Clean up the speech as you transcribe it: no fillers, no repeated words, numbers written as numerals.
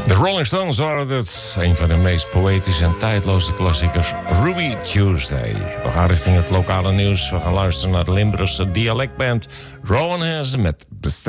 De Rolling Stones waren het. Een van de meest poëtische en tijdloze klassiekers. Ruby Tuesday. We gaan richting het lokale nieuws. We gaan luisteren naar de Limburgse dialectband Rowan Has met